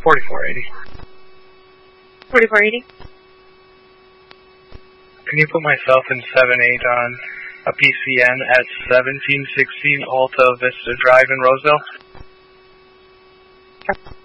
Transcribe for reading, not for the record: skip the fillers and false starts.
4480. 4480. Can you put myself and 78 on a PCN at 1716 Alta Vista Drive in Roseville? Sure.